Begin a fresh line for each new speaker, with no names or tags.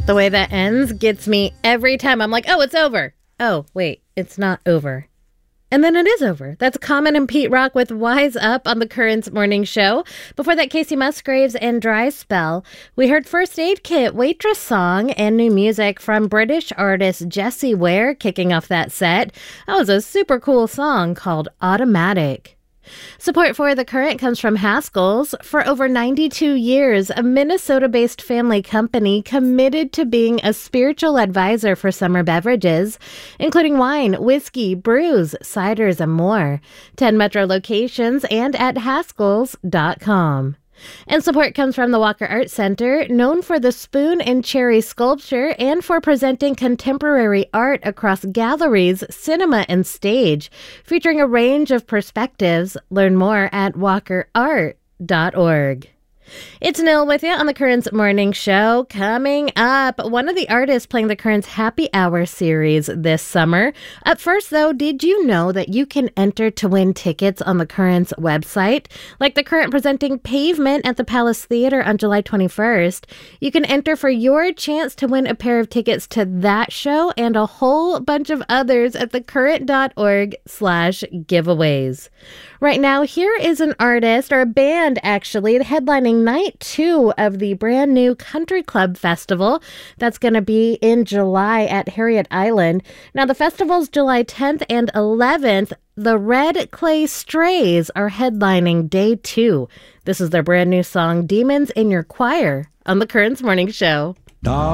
The way that ends gets me every time. I'm like, oh, it's over. Oh, wait, it's not over. And then it is over. That's Common and Pete Rock with Wise Up on the Currents Morning Show. Before that, Casey Musgraves and Dry Spell. We heard First Aid Kit, Waitress Song, and new music from British artist Jessie Ware kicking off that set. That was a super cool song called Automatic. Support for The Current comes from Haskell's. For over 92 years, a Minnesota-based family company committed to being a spiritual advisor for summer beverages, including wine, whiskey, brews, ciders, and more. 10 metro locations and at Haskells.com. And support comes from the Walker Art Center, known for the spoon and cherry sculpture and for presenting contemporary art across galleries, cinema, and stage, featuring a range of perspectives. Learn more at walkerart.org. It's Nil with you on the Currents Morning Show. Coming up, one of the artists playing the Currents Happy Hour series this summer. Up first, though, did you know that you can enter to win tickets on the Currents website? Like the Current presenting Pavement at the Palace Theater on July 21st. You can enter for your chance to win a pair of tickets to that show and a whole bunch of others at thecurrent.org/giveaways. Right now, here is an artist, or a band actually, headlining night 2 of the brand new Country Club Festival. That's going to be in July at Harriet Island. Now, the festival's July 10th and 11th. The Red Clay Strays are headlining day 2. This is their brand new song, Demons in Your Choir, on the Currents Morning Show.